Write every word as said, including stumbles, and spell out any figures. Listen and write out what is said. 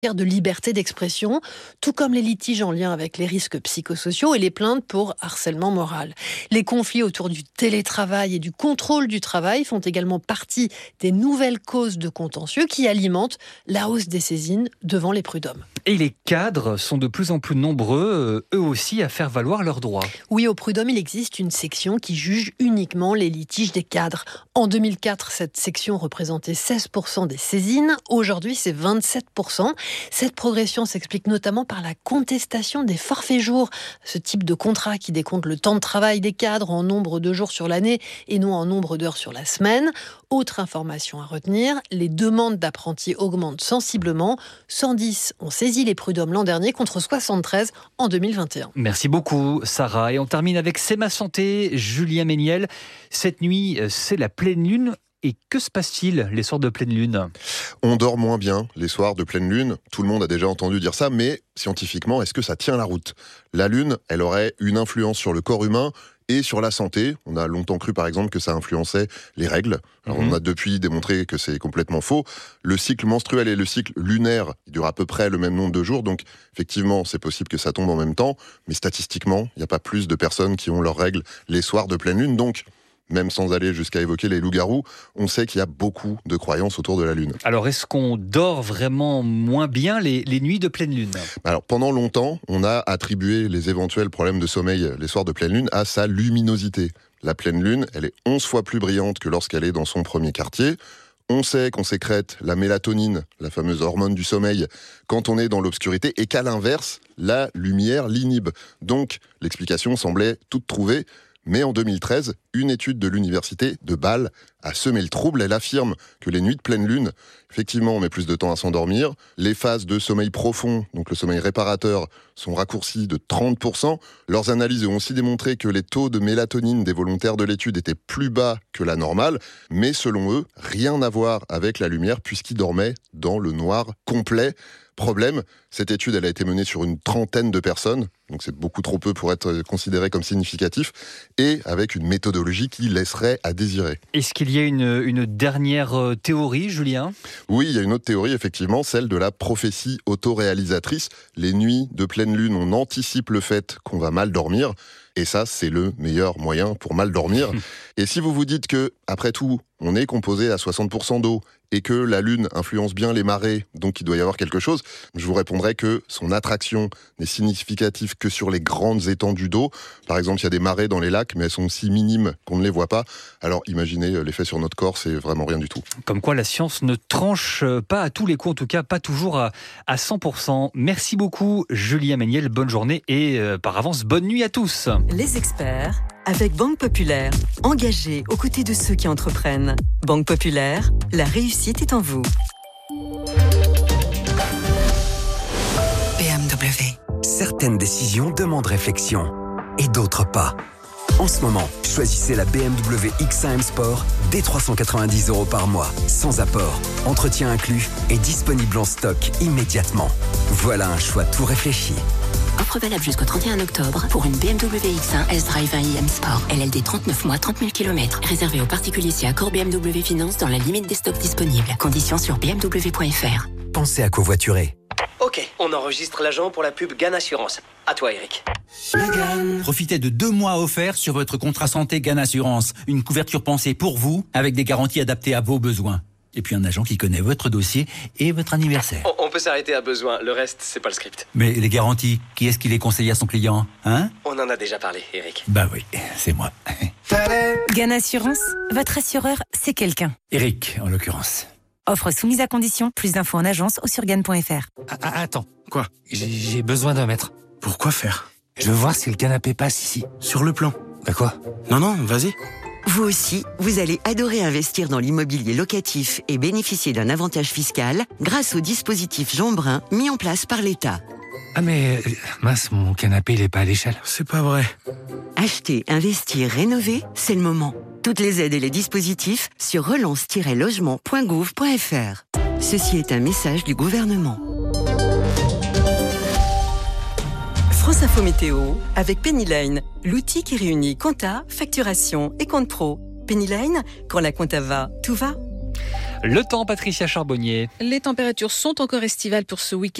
de liberté d'expression, tout comme les litiges en lien avec les risques psychosociaux et les plaintes pour harcèlement moral. Les conflits autour du télétravail et du contrôle du travail font également partie des nouvelles causes de contentieux qui alimentent la hausse des saisines devant les prud'hommes. Et les cadres sont de plus en plus nombreux, eux aussi, à faire valoir leurs droits. Oui, au prud'homme, il existe une section qui juge uniquement les litiges des cadres. En deux mille quatre, cette section représentait seize pour cent des saisines. Aujourd'hui, c'est vingt-sept pour cent. Cette progression s'explique notamment par la contestation des forfaits jours, ce type de contrat qui décompte le temps de travail des cadres en nombre de jours sur l'année et non en nombre d'heures sur la semaine. Autre information à retenir, les demandes d'apprentis augmentent sensiblement. cent dix ont saisi les prud'hommes l'an dernier contre soixante-treize en deux mille vingt et un. Merci beaucoup Sarah. Et on termine avec C'est ma santé, Julien Méniel. Cette nuit, c'est la pleine lune. Et que se passe-t-il les soirs de pleine lune ? On dort moins bien les soirs de pleine lune. Tout le monde a déjà entendu dire ça, mais scientifiquement, est-ce que ça tient la route ? La lune, elle aurait une influence sur le corps humain et sur la santé. On a longtemps cru, par exemple, que ça influençait les règles. Alors, mmh. on a depuis démontré que c'est complètement faux. Le cycle menstruel et le cycle lunaire, il dure à peu près le même nombre de jours. Donc, effectivement, c'est possible que ça tombe en même temps. Mais statistiquement, il n'y a pas plus de personnes qui ont leurs règles les soirs de pleine lune. Donc, même sans aller jusqu'à évoquer les loups-garous, on sait qu'il y a beaucoup de croyances autour de la Lune. Alors, est-ce qu'on dort vraiment moins bien les, les nuits de pleine Lune ? Alors, pendant longtemps, on a attribué les éventuels problèmes de sommeil les soirs de pleine Lune à sa luminosité. La pleine Lune, elle est onze fois plus brillante que lorsqu'elle est dans son premier quartier. On sait qu'on sécrète la mélatonine, la fameuse hormone du sommeil, quand on est dans l'obscurité, et qu'à l'inverse, la lumière l'inhibe. Donc, l'explication semblait toute trouvée. Mais en deux mille treize, une étude de l'université de Bâle a semé le trouble. Elle affirme que les nuits de pleine lune, effectivement, on met plus de temps à s'endormir. Les phases de sommeil profond, donc le sommeil réparateur, sont raccourcies de trente pour cent. Leurs analyses ont aussi démontré que les taux de mélatonine des volontaires de l'étude étaient plus bas que la normale. Mais selon eux, rien à voir avec la lumière puisqu'ils dormaient dans le noir complet. Problème, cette étude elle a été menée sur une trentaine de personnes, donc c'est beaucoup trop peu pour être considéré comme significatif, et avec une méthodologie qui laisserait à désirer. Est-ce qu'il y a une, une dernière théorie, Julien ? Oui, il y a une autre théorie, effectivement, celle de la prophétie autoréalisatrice. Les nuits de pleine lune, on anticipe le fait qu'on va mal dormir, et ça, c'est le meilleur moyen pour mal dormir. Et si vous vous dites que, après tout, on est composé à soixante pour cent d'eau, et que la Lune influence bien les marées, donc il doit y avoir quelque chose, je vous répondrai que son attraction n'est significative que sur les grandes étendues d'eau. Par exemple, il y a des marées dans les lacs, mais elles sont si minimes qu'on ne les voit pas. Alors imaginez l'effet sur notre corps, c'est vraiment rien du tout. Comme quoi la science ne tranche pas à tous les coups, en tout cas pas toujours à, à cent pour cent. Merci beaucoup Julien Méniel, bonne journée et euh, par avance, bonne nuit à tous. Les experts avec Banque Populaire, engagés aux côtés de ceux qui entreprennent. Banque Populaire, la réussite est en vous. B M W. Certaines décisions demandent réflexion et d'autres pas. En ce moment, choisissez la B M W X un M Sport dès trois cent quatre-vingt-dix euros par mois, sans apport, entretien inclus et disponible en stock immédiatement. Voilà un choix tout réfléchi. Offre valable jusqu'au trente et un octobre pour une B M W X un S-Drive un i M Sport. L L D trente-neuf mois, trente mille kilomètres. Réservé aux particuliers si accord B M W Finance dans la limite des stocks disponibles. Conditions sur b m w point f r. Pensez à covoiturer. Ok, on enregistre l'agent pour la pub GAN Assurance. À toi Eric. Profitez de deux mois offerts sur votre contrat santé GAN Assurance. Une couverture pensée pour vous, avec des garanties adaptées à vos besoins. Et puis un agent qui connaît votre dossier et votre anniversaire. On, on peut s'arrêter à besoin, le reste, c'est pas le script. Mais les garanties, qui est-ce qui les conseille à son client, hein ? On en a déjà parlé, Eric. Bah oui, c'est moi. GAN Assurance, votre assureur, c'est quelqu'un. Eric, en l'occurrence. Offre soumise à condition, plus d'infos en agence ou sur gan point f r. Ah, attends, quoi ? J'ai, j'ai besoin d'un mètre. Pourquoi faire ? Je veux voir si le canapé passe ici. Sur le plan. Bah quoi ? Non, non, vas-y. Vous aussi, vous allez adorer investir dans l'immobilier locatif et bénéficier d'un avantage fiscal grâce au dispositif Jean Brun mis en place par l'État. Ah mais, mince, mon canapé, il est pas à l'échelle. C'est pas vrai. Acheter, investir, rénover, c'est le moment. Toutes les aides et les dispositifs sur relance tiret logement point gouv point f r. Ceci est un message du gouvernement. France Info Météo avec Pennyline, l'outil qui réunit compta, facturation et compte pro. Pennyline, quand la compta va, tout va. Le temps, Patricia Charbonnier. Les températures sont encore estivales pour ce week-end.